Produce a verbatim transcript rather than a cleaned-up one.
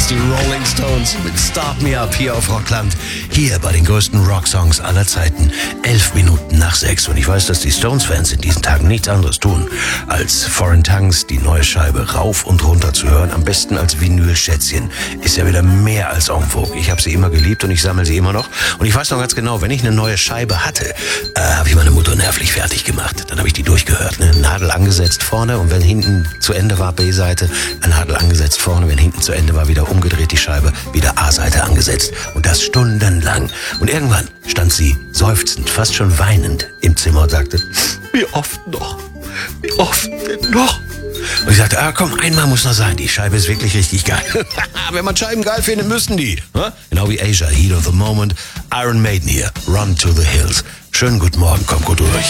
das die Rolling Stones mit Start Me Up hier auf Rockland. Hier bei den größten Rocksongs aller Zeiten. Elf Minuten nach sechs. Und ich weiß, dass die Stones-Fans in diesen Tagen nichts anderes tun, als Foreign Tongues, die neue Scheibe, rauf und runter zu hören. Am besten als Vinyl-Schätzchen. Ist ja wieder mehr als en vogue. Ich habe sie immer geliebt und ich sammle sie immer noch. Und ich weiß noch ganz genau, wenn ich eine neue Scheibe hatte, äh, habe ich meine Mutter nervlich fertig gemacht. Dann habe ich die durchgehört. Ne? Nadel angesetzt vorne und wenn hinten zu Ende war, B-Seite, eine Nadel angesetzt vorne, wenn hinten zu Ende war, wieder umgedreht die Scheibe, wieder A-Seite angesetzt. Und das stundenlang. Und irgendwann stand sie seufzend, fast schon weinend im Zimmer und sagte, wie oft noch? Wie oft denn noch? Und ich sagte, ah, komm, einmal muss noch sein. Die Scheibe ist wirklich richtig geil. Wenn man Scheiben geil findet, müssen die. Genau wie Asia, Heat of the Moment. Iron Maiden hier, Run to the Hills. Schönen guten Morgen, kommt gut durch.